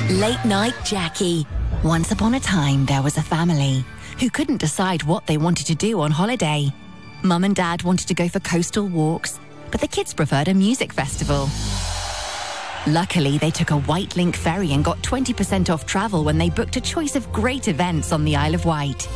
Late Night Jackie. Once upon a time, there was a family who couldn't decide what they wanted to do on holiday. Mum and Dad wanted to go for coastal walks, but the kids preferred a music festival. Luckily, they took a White Link ferry and got 20% off travel when they booked a choice of great events on the Isle of Wight.